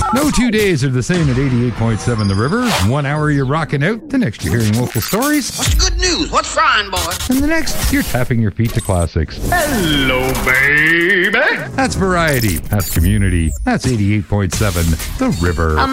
No 2 days are the same at 88.7 The River. 1 hour you're rocking out, the next you're hearing local stories, What's the good news? What's frying, boy? and the next you're tapping your feet to classics. Hello, baby. That's variety. That's community. That's 88.7 The River.